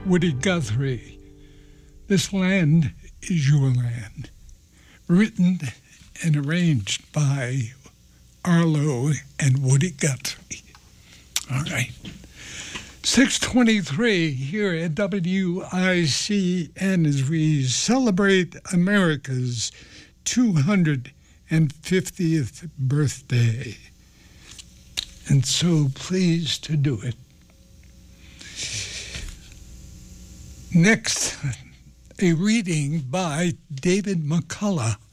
Woody Guthrie. This Land is Your Land. Written and arranged by Arlo and Woody Guthrie. All right. 6:23 here at WICN as we celebrate America's 250th birthday. And so pleased to do it. Next, a reading by David McCullough.